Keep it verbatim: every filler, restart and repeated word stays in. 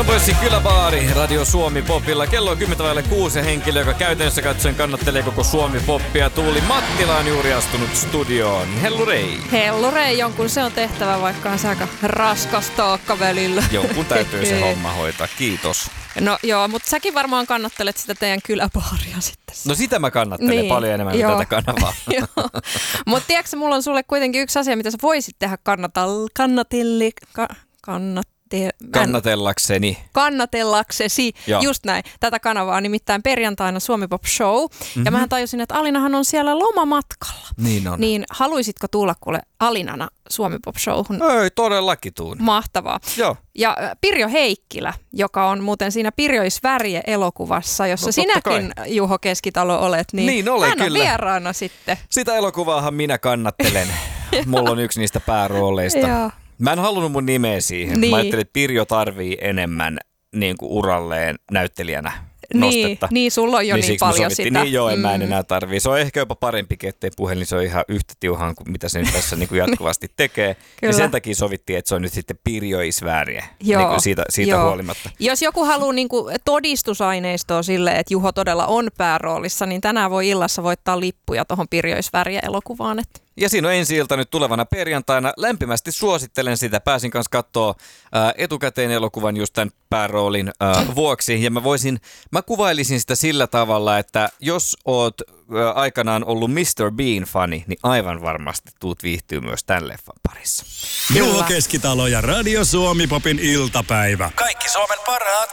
Boysin kyläbaari Radio Suomi Popilla. Kello on kymmenen vaille kuusi ja henkilö, joka käytännössä katsoen kannattelee koko Suomi Poppia. Tuuli Mattila on juuri astunut studioon. Hellurei. Hellurei, jonkun se on tehtävä, vaikka on se aika raskas taakka välillä. Jonkun täytyy se homma hoitaa. Kiitos. No joo, mutta säkin varmaan kannattelet sitä teidän kyläbaaria sitten. No sitä mä kannattelen niin, paljon enemmän kuin tätä kanavaa. Mutta tiedätkö, mulla on sulle kuitenkin yksi asia, mitä sä voisit tehdä kannatal, kannatelli, ka, kannat. Kannatellakseni. Kannatellaksesi, Joo. just näin. Tätä kanavaa nimittäin perjantaina Suomi Pop Show. Mm-hmm. Ja mähän tajusin, että Alinahan on siellä lomamatkalla. Niin on. Niin haluaisitko tulla kuule Alinana Suomi Pop Showhun? Ei, todellakin tuun. Mahtavaa. Joo. Ja Pirjo Heikkilä, joka on muuten siinä Pirjoisvärje-elokuvassa, jossa no, sinäkin, kai. Juho Keskitalo, olet, niin, niin olen, hän on kyllä. vieraana sitten. Sitä elokuvaahan minä kannattelen. Mulla on yksi niistä päärooleista. Joo. Mä en halunnut mun nimeä siihen. Niin. Mä ajattelin, että Pirjo tarvii enemmän niin kuin uralleen näyttelijänä nostetta. Niin, niin sulla on jo niin, niin paljon sitä. Niin joo, en mm. mä en enää tarvii. Se on ehkä jopa parempi, ettei puhelin se on ihan yhtä tiuhaan kuin mitä se nyt tässä niin kuin jatkuvasti tekee. Ja sen takia sovittiin, että se on nyt sitten Pirjoisvärje niin kuin siitä, siitä huolimatta. Jos joku haluaa niin kuin todistusaineistoa sille, että Juho todella on pääroolissa, niin tänään voi illassa voittaa lippuja tuohon Pirjoisvärje-elokuvaan. Että ja siinä on ensi-ilta nyt tulevana perjantaina. Lämpimästi suosittelen sitä. Pääsin kanssa katsoa ää, etukäteen elokuvan just tämän pääroolin ää, vuoksi. Ja mä voisin, mä kuvailisin sitä sillä tavalla, että jos oot ää, aikanaan ollut mister Bean-fani, niin aivan varmasti tuut viihtyy myös tämän leffan parissa. Juho Keskitalo ja Radio Suomi Popin iltapäivä. Kaikki Suomen parhaat